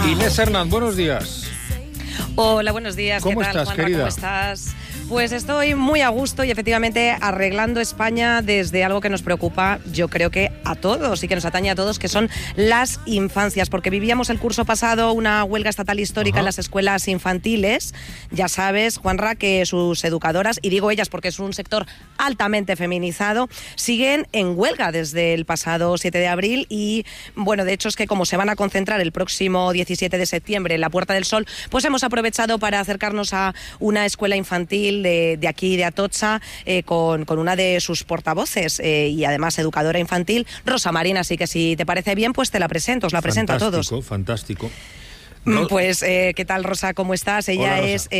Inés Hernán, buenos días. Hola, buenos días. ¿Cómo ¿Qué tal, estás, Juanra? querida? ¿Cómo estás? Pues estoy muy a gusto y efectivamente arreglando España desde algo que nos preocupa, yo creo que a todos y que nos atañe a todos, que son las infancias, porque vivíamos el curso pasado una huelga estatal histórica en las escuelas infantiles. Ya sabes, Juanra, que sus educadoras, y digo ellas porque es un sector altamente feminizado, siguen en huelga desde el pasado 7 de abril y, bueno, de hecho es que como se van a concentrar el próximo 17 de septiembre en la Puerta del Sol, pues hemos aprovechado para acercarnos a una escuela infantil de aquí, de Atocha, con una de sus portavoces y además educadora infantil, Rosa Marín. Así que si te parece bien, pues te la presento, os la presento a todos. Fantástico. Pues, ¿qué tal, Rosa? ¿Cómo estás? Ella Hola, es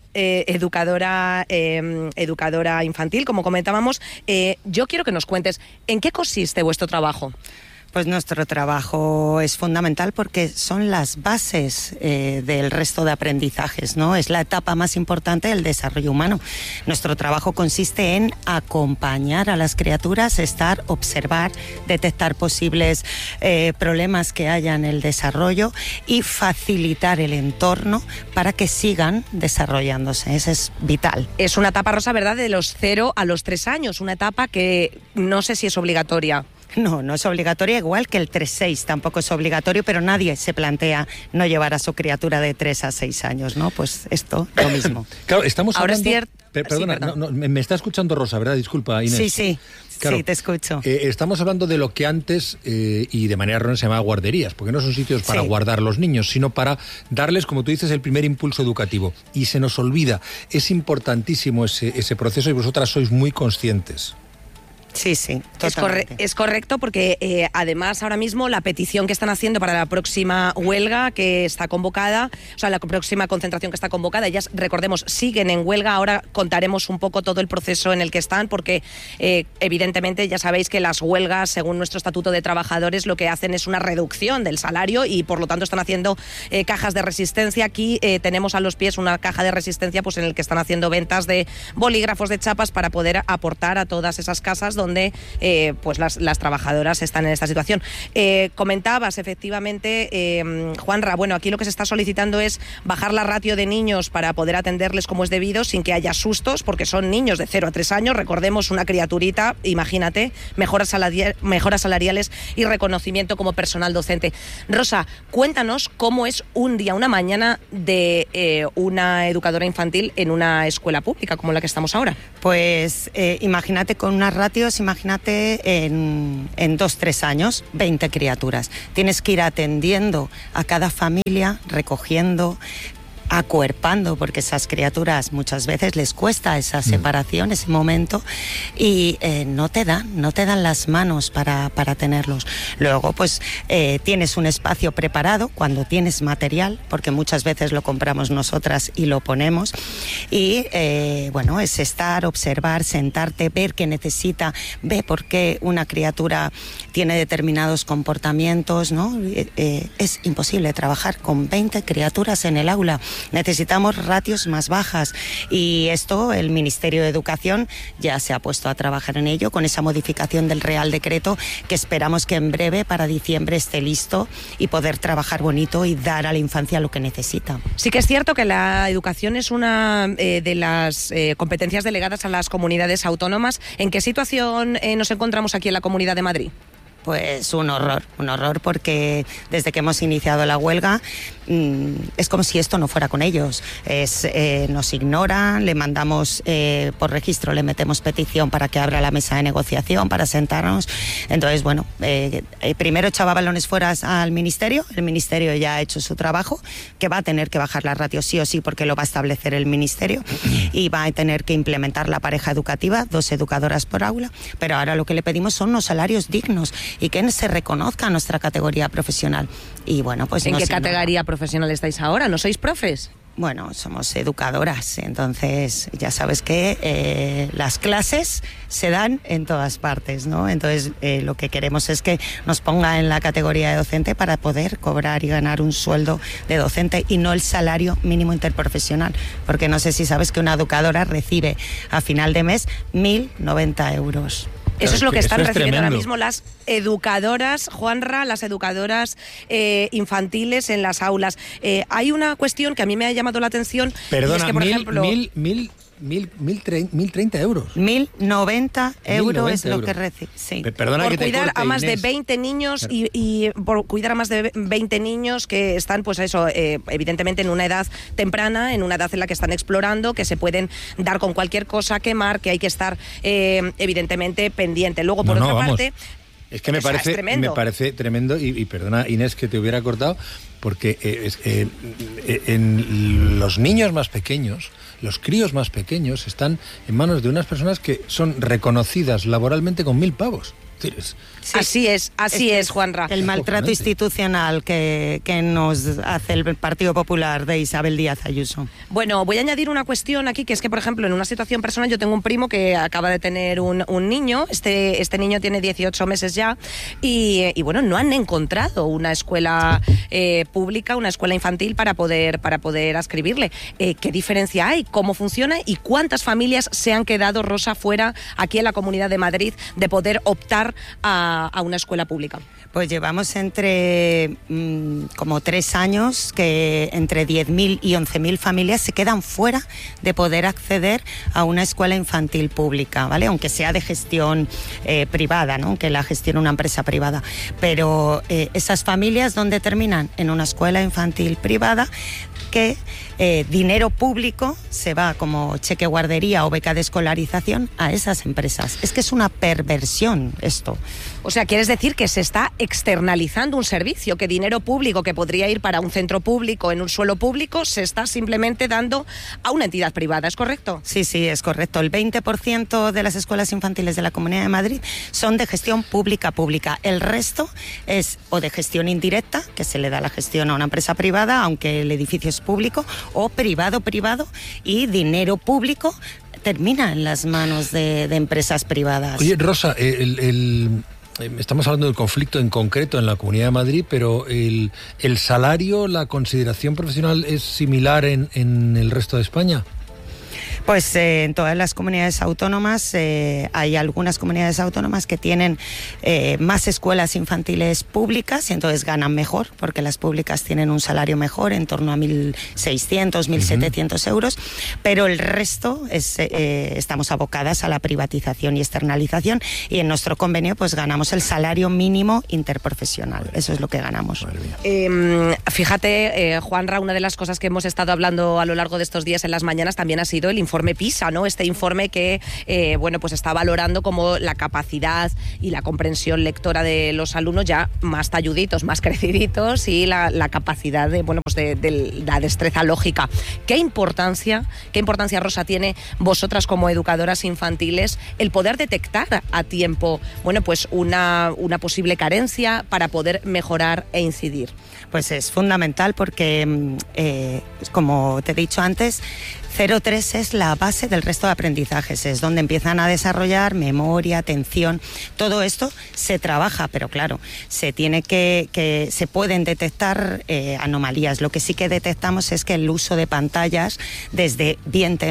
educadora infantil, como comentábamos. Yo quiero que nos cuentes, ¿en qué consiste vuestro trabajo? Pues nuestro trabajo es fundamental porque son las bases del resto de aprendizajes, ¿no? Es la etapa más importante del desarrollo humano. Nuestro trabajo consiste en acompañar a las criaturas, observar, detectar posibles problemas que haya en el desarrollo y facilitar el entorno para que sigan desarrollándose. Eso es vital. Es una etapa, Rosa, ¿verdad?, de los 0 a los 3 años, una etapa que no sé si es obligatoria. No es obligatoria, igual que el 3-6 tampoco es obligatorio, pero nadie se plantea no llevar a su criatura de 3 a 6 años, ¿no? Pues esto, lo mismo. Claro, estamos Ahora hablando... es cierto... Perdona, Sí, perdón. no, me está escuchando Rosa, ¿verdad? Disculpa, Inés. Sí, Claro, sí, te escucho. Estamos hablando de lo que antes, y de manera errónea, se llamaba guarderías, porque no son sitios para guardar los niños, sino para darles, como tú dices, el primer impulso educativo. Y se nos olvida. Es importantísimo ese proceso y vosotras sois muy conscientes. Sí, totalmente. Es correcto porque además ahora mismo la petición que están haciendo para la próxima huelga que está convocada, o sea, la próxima concentración que está convocada, ellas, recordemos, siguen en huelga. Ahora contaremos un poco todo el proceso en el que están porque evidentemente ya sabéis que las huelgas, según nuestro Estatuto de Trabajadores, lo que hacen es una reducción del salario y por lo tanto están haciendo cajas de resistencia. Aquí tenemos a los pies una caja de resistencia pues en el que están haciendo ventas de bolígrafos, de chapas para poder aportar a todas esas casas donde pues las trabajadoras están en esta situación. Comentabas, efectivamente, Juanra, bueno, aquí lo que se está solicitando es bajar la ratio de niños para poder atenderles como es debido, sin que haya sustos, porque son niños de 0 a 3 años, recordemos, una criaturita, imagínate, mejoras salariales y reconocimiento como personal docente. Rosa, cuéntanos cómo es un día, una mañana de una educadora infantil en una escuela pública como la que estamos ahora. Pues imagínate con unas ratios, imagínate en 2-3 años, 20 criaturas. Tienes que ir atendiendo a cada familia, recogiendo, acuerpando, porque esas criaturas muchas veces les cuesta esa separación, ese momento, y no te dan las manos para tenerlos. Luego, pues tienes un espacio preparado cuando tienes material, porque muchas veces lo compramos nosotras y lo ponemos, y bueno, es observar, sentarte, ver qué necesita, ver por qué una criatura tiene determinados comportamientos, ¿no? Es imposible trabajar con 20 criaturas en el aula. Necesitamos ratios más bajas y esto el Ministerio de Educación ya se ha puesto a trabajar en ello con esa modificación del Real Decreto que esperamos que en breve, para diciembre, esté listo y poder trabajar bonito y dar a la infancia lo que necesita. Sí que es cierto que la educación es una de las competencias delegadas a las comunidades autónomas. ¿En qué situación nos encontramos aquí en la Comunidad de Madrid? Pues un horror porque desde que hemos iniciado la huelga es como si esto no fuera con ellos. Nos ignoran, le mandamos por registro, le metemos petición para que abra la mesa de negociación, para sentarnos. Entonces, bueno, primero echaba balones fuera al Ministerio, el Ministerio ya ha hecho su trabajo, que va a tener que bajar la ratio sí o sí porque lo va a establecer el Ministerio y va a tener que implementar la pareja educativa, 2 educadoras por aula, pero ahora lo que le pedimos son unos salarios dignos y que se reconozca nuestra categoría profesional. Y bueno, pues ¿en qué categoría profesional estáis ahora? ¿No sois profes? Bueno, somos educadoras, entonces ya sabes que las clases se dan en todas partes, ¿no? Entonces lo que queremos es que nos ponga en la categoría de docente para poder cobrar y ganar un sueldo de docente y no el salario mínimo interprofesional, porque no sé si sabes que una educadora recibe a final de mes 1.090 euros. Eso es lo que están recibiendo tremendo. ahora mismo las educadoras, Juanra, las educadoras infantiles en las aulas. Hay una cuestión que a mí me ha llamado la atención. Perdona, y es que, por ejemplo, 1.030 euros. 1.090 euros es lo euros. que recibe. Sí. Perdona por que te cuidar corte, a más Inés. de 20 niños y por cuidar a más de 20 niños que están, pues eso, evidentemente en una edad temprana, en una edad en la que están explorando, que se pueden dar con cualquier cosa, quemar, que hay que estar evidentemente pendiente. Luego, por otra parte... Es que me parece tremendo y perdona, Inés, que te hubiera cortado, porque en los niños más pequeños, los críos más pequeños, están en manos de unas personas que son reconocidas laboralmente con 1.000 pavos. Sí. Así es, Juanra. El maltrato institucional que nos hace el Partido Popular de Isabel Díaz Ayuso. Bueno, voy a añadir una cuestión aquí, que es que, por ejemplo, en una situación personal, yo tengo un primo que acaba de tener un niño, este niño tiene 18 meses ya, y bueno, no han encontrado una escuela pública, una escuela infantil para poder ascribirle. ¿Qué diferencia hay? ¿Cómo funciona? ¿Y cuántas familias se han quedado, Rosa, fuera aquí en la Comunidad de Madrid de poder optar a una escuela pública? Pues llevamos entre como 3 años que entre 10.000 y 11.000 familias se quedan fuera de poder acceder a una escuela infantil pública, ¿vale? Aunque sea de gestión privada, ¿no? Aunque la gestione una empresa privada. Pero esas familias, ¿dónde terminan? En una escuela infantil privada que dinero público se va como cheque guardería o beca de escolarización a esas empresas. Es que es una perversión esto. O sea, ¿quieres decir que se está externalizando un servicio, que dinero público que podría ir para un centro público en un suelo público se está simplemente dando a una entidad privada? ¿Es correcto? Sí, es correcto. El 20% de las escuelas infantiles de la Comunidad de Madrid son de gestión pública. El resto es o de gestión indirecta, que se le da la gestión a una empresa privada, aunque el edificio es público, o privado, y dinero público termina en las manos de empresas privadas. Oye, Rosa, estamos hablando del conflicto en concreto en la Comunidad de Madrid, pero el salario, la consideración profesional es similar en el resto de España. Pues en todas las comunidades autónomas hay algunas comunidades autónomas que tienen más escuelas infantiles públicas y entonces ganan mejor, porque las públicas tienen un salario mejor, en torno a 1.600, 1.700 euros, pero el resto estamos abocadas a la privatización y externalización, y en nuestro convenio pues ganamos el salario mínimo interprofesional. Eso es lo que ganamos. Fíjate, Juanra, una de las cosas que hemos estado hablando a lo largo de estos días en las mañanas también ha sido el informe PISA, ¿no? Este informe que pues está valorando como la capacidad y la comprensión lectora de los alumnos ya más talluditos, más creciditos, y la capacidad de la destreza lógica. ¿Qué importancia, Rosa, tiene vosotras como educadoras infantiles el poder detectar a tiempo pues una posible carencia para poder mejorar e incidir? Pues es fundamental porque, como te he dicho antes, 0-3 es la base del resto de aprendizajes, es donde empiezan a desarrollar memoria, atención. Todo esto se trabaja, pero claro, se pueden detectar anomalías. Lo que sí que detectamos es que el uso de pantallas desde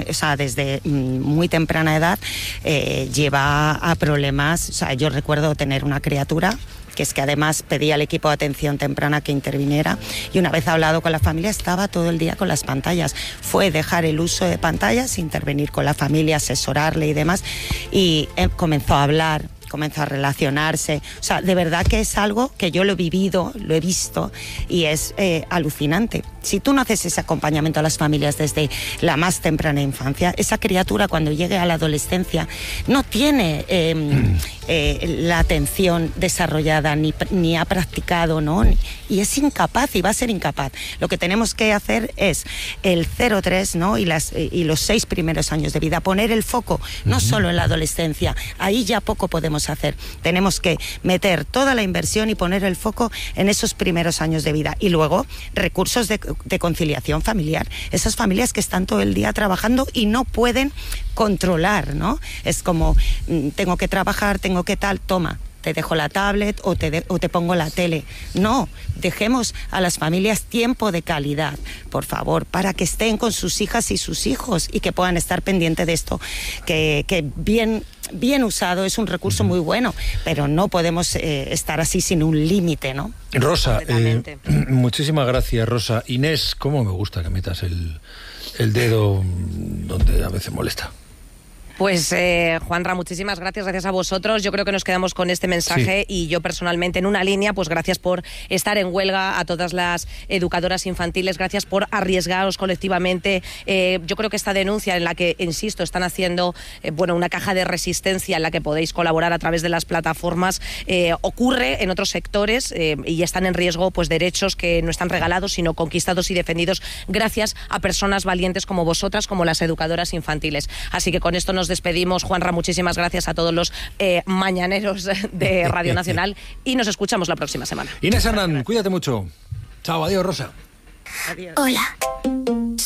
muy temprana edad lleva a problemas. O sea, yo recuerdo tener una criatura que es que además pedía al equipo de atención temprana que interviniera, y una vez hablado con la familia estaba todo el día con las pantallas. Fue dejar el uso de pantallas, intervenir con la familia, asesorarle y demás, y comenzó a hablar, comenzó a relacionarse. O sea, de verdad que es algo que yo lo he vivido, lo he visto, y es alucinante. Si tú no haces ese acompañamiento a las familias desde la más temprana infancia, esa criatura cuando llegue a la adolescencia no tiene la atención desarrollada ni ha practicado, ¿no? Y es incapaz, y va a ser incapaz. Lo que tenemos que hacer es el 0-3, ¿no? y los 6 primeros años de vida, poner el foco no solo en la adolescencia. Ahí ya poco podemos hacer. Tenemos que meter toda la inversión y poner el foco en esos primeros años de vida, y luego recursos de conciliación familiar. Esas familias que están todo el día trabajando y no pueden controlar, ¿no? Es como, tengo que trabajar, tengo que tal, toma, te dejo la tablet o te pongo la tele. No, dejemos a las familias tiempo de calidad, por favor, para que estén con sus hijas y sus hijos y que puedan estar pendientes de esto, que bien usado es un recurso muy bueno, pero no podemos estar así sin un límite, ¿no? Rosa, muchísimas gracias, Rosa. Inés, ¿cómo me gusta que metas el dedo donde a veces molesta? Pues Juanra, muchísimas gracias a vosotros. Yo creo que nos quedamos con este mensaje y yo personalmente en una línea, pues gracias por estar en huelga a todas las educadoras infantiles, gracias por arriesgaros colectivamente. Yo creo que esta denuncia en la que, insisto, están haciendo una caja de resistencia en la que podéis colaborar a través de las plataformas, ocurre en otros sectores y están en riesgo pues derechos que no están regalados, sino conquistados y defendidos gracias a personas valientes como vosotras, como las educadoras infantiles. Así que con esto nos despedimos. Juanra, muchísimas gracias a todos los mañaneros de Radio Nacional y nos escuchamos la próxima semana. Inés Hernán, cuídate mucho. Chao, adiós, Rosa. Adiós. Hola.